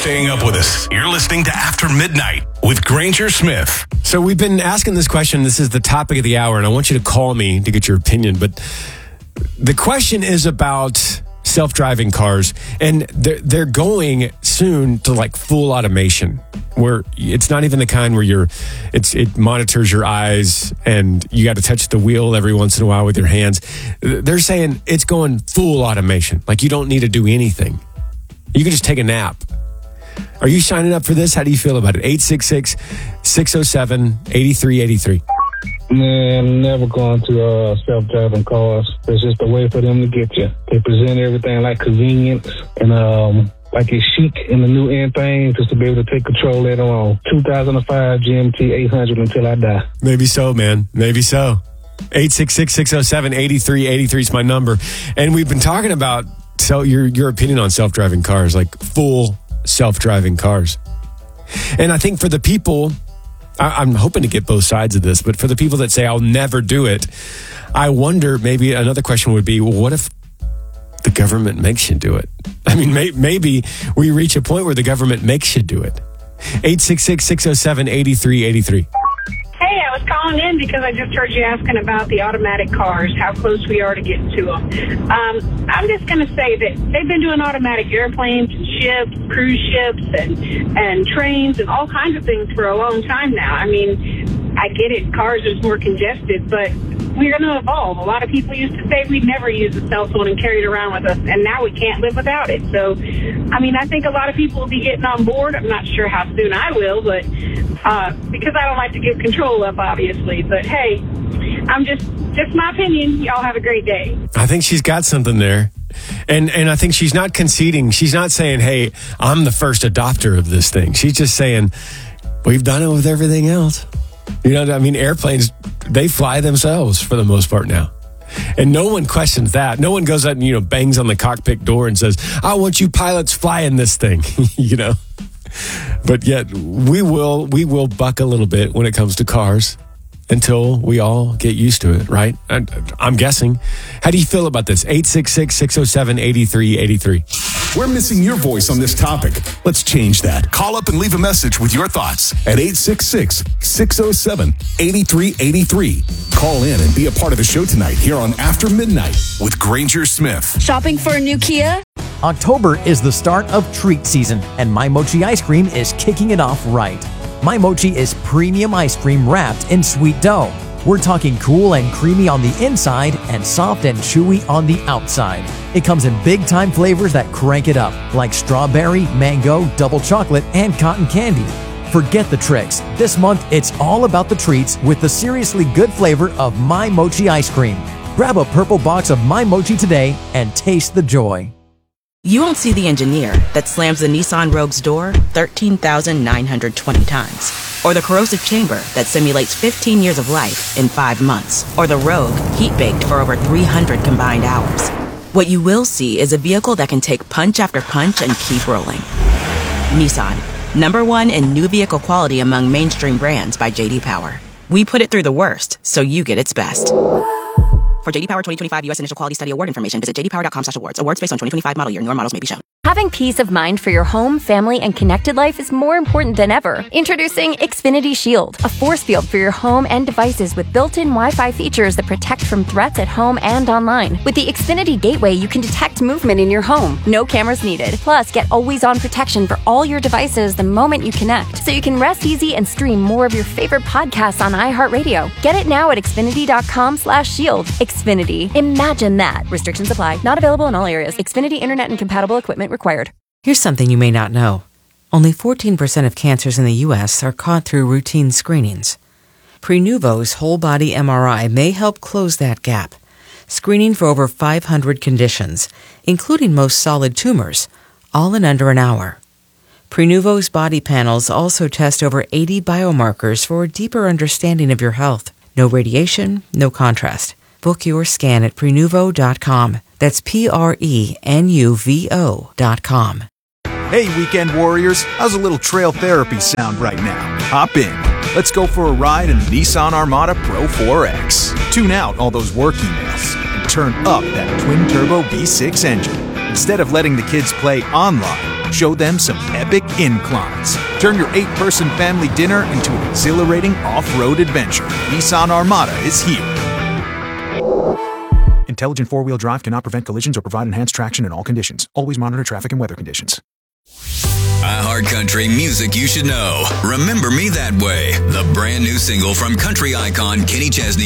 staying up with us. You're listening to After Midnight with Granger Smith. So we've been asking this question. This is the topic of the hour, and I want you to call me to get your opinion. But the question is about self-driving cars, and they're going soon to like full automation, where it's not even the kind where it monitors your eyes and you got to touch the wheel every once in a while with your hands. They're saying it's going full automation. Like you don't need to do anything. You can just take a nap. Are you signing up for this? How do you feel about it? 866-607-8383. Man, I'm never going to self-driving cars. It's just a way for them to get you. They present everything like convenience and like it's chic in the new end thing, just to be able to take control later on. 2005 GMT 800 until I die. Maybe so, man. Maybe so. 866-607-8383 is my number. And we've been talking about your opinion on self-driving cars, like full self-driving cars. And I think for the people, I'm hoping to get both sides of this, but for the people that say, I'll never do it, I wonder, maybe another question would be, well, what if the government makes you do it? I mean, maybe we reach a point where the government makes you do it. 866-607-8383. Hey, I was calling in because I just heard you asking about the automatic cars, how close we are to getting to them. I'm just going to say that they've been doing automatic airplanes and ships, cruise ships, and trains and all kinds of things for a long time now. I mean, I get it, cars are more congested, but we're going to evolve. A lot of people used to say we'd never use a cell phone and carry it around with us, and now we can't live without it. So, I mean, I think a lot of people will be getting on board. I'm not sure how soon I will, but because I don't like to give control up, obviously. But, hey, I'm just my opinion. Y'all have a great day. I think she's got something there. And I think she's not conceding. She's not saying, hey, I'm the first adopter of this thing. She's just saying, we've done it with everything else. You know, I mean, airplanes, they fly themselves for the most part now. And no one questions that. No one goes out and, bangs on the cockpit door and says, I want you pilots flying this thing, But yet we will buck a little bit when it comes to cars until we all get used to it, right? I'm guessing. How do you feel about this? 866-607-8383. We're missing your voice on this topic. Let's change that. Call up and leave a message with your thoughts at 866-607-8383. Call in and be a part of the show tonight here on After Midnight with Granger Smith. Shopping for a new Kia? October is the start of treat season, and My Mochi ice cream is kicking it off right. My Mochi is premium ice cream wrapped in sweet dough. We're talking cool and creamy on the inside and soft and chewy on the outside. It comes in big-time flavors that crank it up, like strawberry, mango, double chocolate, and cotton candy. Forget the tricks. This month, it's all about the treats with the seriously good flavor of My Mochi ice cream. Grab a purple box of My Mochi today and taste the joy. You won't see the engineer that slams the Nissan Rogue's door 13,920 times. Or the corrosive chamber that simulates 15 years of life in 5 months. Or the Rogue heat-baked for over 300 combined hours. What you will see is a vehicle that can take punch after punch and keep rolling. Nissan, #1 in new vehicle quality among mainstream brands by J.D. Power. We put it through the worst, so you get its best. For J.D. Power 2025 U.S. Initial Quality Study Award information, visit jdpower.com/awards. Awards based on 2025 model year. Newer models may be shown. Having peace of mind for your home, family, and connected life is more important than ever. Introducing Xfinity Shield, a force field for your home and devices with built-in Wi-Fi features that protect from threats at home and online. With the Xfinity Gateway, you can detect movement in your home. No cameras needed. Plus, get always-on protection for all your devices the moment you connect, so you can rest easy and stream more of your favorite podcasts on iHeartRadio. Get it now at Xfinity.com/shield. Xfinity. Imagine that. Restrictions apply. Not available in all areas. Xfinity Internet and compatible equipment required. Here's something you may not know. Only 14% of cancers in the U.S. are caught through routine screenings. Prenuvo's whole-body MRI may help close that gap, screening for over 500 conditions, including most solid tumors, all in under an hour. Prenuvo's body panels also test over 80 biomarkers for a deeper understanding of your health. No radiation, no contrast. Book your scan at Prenuvo.com. That's Prenuvo.com. Hey, weekend warriors, how's a little trail therapy sound right now? Hop in. Let's go for a ride in the Nissan Armada Pro 4X. Tune out all those work emails and turn up that twin-turbo V6 engine. Instead of letting the kids play online, Show them some epic inclines. Turn your 8-person family dinner into an exhilarating off-road adventure. Nissan Armada is here. Intelligent 4-wheel drive cannot prevent collisions or provide enhanced traction in all conditions. Always monitor traffic and weather conditions. iHeartCountry music you should know. Remember Me That Way, the brand new single from country icon Kenny Chesney.